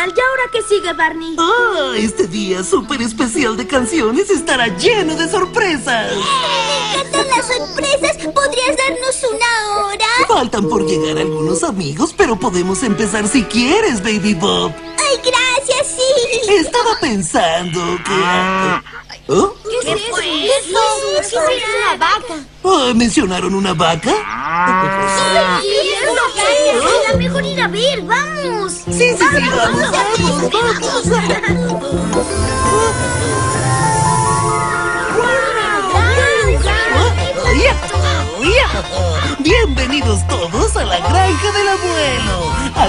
genial. ¿Y ahora qué sigue, Barney? Este día súper especial de canciones estará lleno de sorpresas. ¡Me encantan las sorpresas! ¿Podrías darnos una hora? Faltan por llegar algunos amigos, pero podemos empezar si quieres, Baby Bob. ¡Ay, gracias, sí! Estaba pensando que... ¿Oh? ¿Qué es eso? ¿Qué es eso? Sí, es una vaca. ¿Mencionaron una vaca? Sí, es la mejor ir a ver. ¡Vamos! Sí, vamos. Bienvenidos todos a la granja del abuelo.